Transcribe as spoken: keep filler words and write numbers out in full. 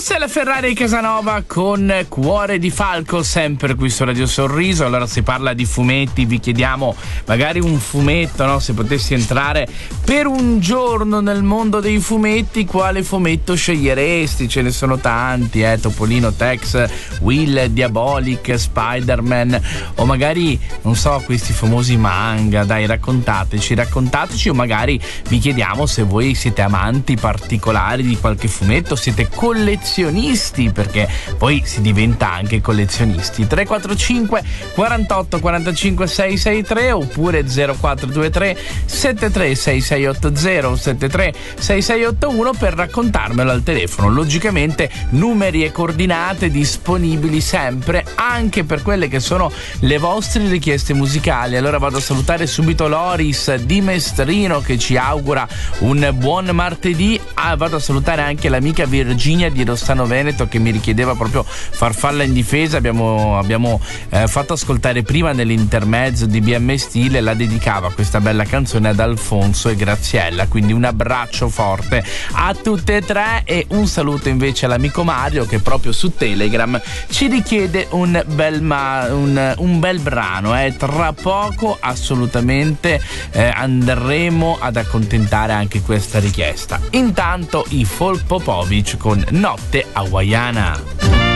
Questa è la Ferrari Casanova con Cuore di Falco, sempre qui su Radio Sorriso. Allora si parla di fumetti, vi chiediamo magari un fumetto, no? Se potessi entrare per un giorno nel mondo dei fumetti, quale fumetto sceglieresti? Ce ne sono tanti, eh? Topolino, Tex, Will, Diabolic, Spider-Man, o magari, non so, questi famosi manga. Dai, raccontateci, raccontateci, o magari vi chiediamo se voi siete amanti particolari di qualche fumetto, siete collezionisti, perché poi si diventa anche collezionisti. Tre quattro cinque quarantotto quarantacinque seicentosessantatré oppure zero quattro due tre sette tre sei sei otto zero sette tre sei sei otto uno per raccontarmelo al telefono. Logicamente numeri e coordinate disponibili sempre anche per quelle che sono le vostre richieste musicali. Allora vado a salutare subito Loris di Mestrino che ci augura un buon martedì. Ah, vado a salutare anche l'amica Virginia di Rossano Veneto che mi richiedeva proprio Farfalla in difesa. Abbiamo, abbiamo eh, fatto ascoltare prima nell'intermezzo di B M Stile, la dedicava questa bella canzone ad Alfonso e Graziella, quindi un abbraccio forte a tutte e tre e un saluto invece all'amico Mario che proprio su Telegram ci richiede un bel, ma, un, un bel brano. Eh. Tra poco assolutamente eh, andremo ad accontentare anche questa richiesta. Intanto i Folk Popovic con Notte Hawaiana.